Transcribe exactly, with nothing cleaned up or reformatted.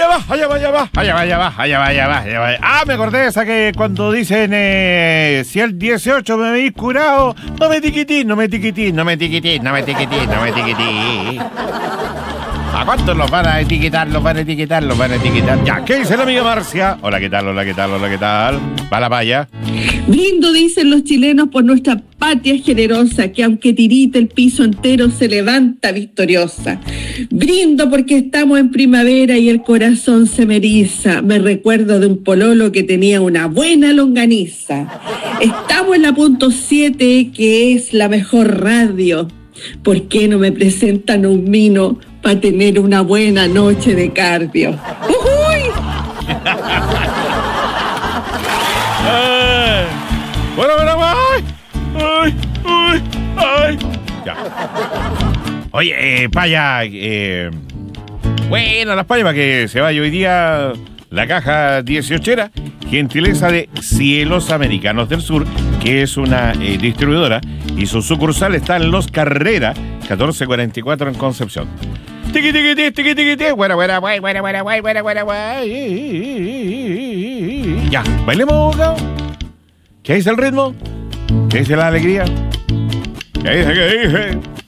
va, allá va, allá va, allá va, allá va, allá va, allá va, allá va. Ah, me acordé de esa que cuando dicen eh, si el dieciocho me habéis curado, no me tiquitís, no me tiquitís, no me tiquitís, no me tiquitís, no me tiquitís. ¿A cuántos los van a etiquetar? Los van a etiquetar, los van a etiquetar. Ya, ¿qué dice la amiga Marcia? Hola, ¿qué tal? Hola, ¿qué tal? Hola, ¿qué tal? Va la paya. Brindo, dicen los chilenos, por nuestra patria generosa, que aunque tirite el piso entero, se levanta victoriosa. Brindo porque estamos en primavera y el corazón se me eriza. Me recuerdo de un pololo que tenía una buena longaniza. Estamos en la punto siete, que es la mejor radio. ¿Por qué no me presentan un vino para tener una buena noche de cardio? ¡Ujuy! Ay, bueno, bueno, ay, ay, ay, ay. Ya. Oye, eh, paya, eh, bueno, las payas para que se vaya hoy día la caja dieciochera, gentileza de Cielos Americanos del Sur, que es una eh, distribuidora, y su sucursal está en Los Carreras, catorce cuarenta y cuatro en Concepción. Tiqui, tiqui, tiqui, tiqui, tiqui, tiqui, buena, buena, buena, buena, buena, buena, buena, buena, buena. Ya, bailemos, cabrón. ¿Qué dice el ritmo? ¿Qué dice la alegría? ¿Qué dice, qué dice?